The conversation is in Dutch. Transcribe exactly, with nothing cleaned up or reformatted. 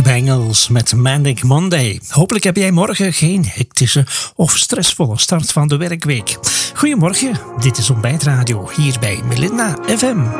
Bangles met Manic Monday. Hopelijk heb jij morgen geen hectische of stressvolle start van de werkweek. Goedemorgen, dit is Ontbijtradio hier bij Melinda F M.